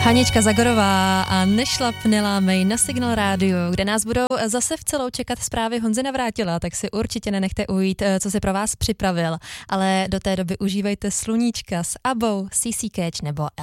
Hanička Zagorová a Nešlapnila mej na Signál rádiu, kde nás budou zase v celou čekat zprávy Honzy Navrátila, tak si určitě nenechte ujít, co si pro vás připravil. Ale do té doby užívejte sluníčka s Abou, CC Catch nebo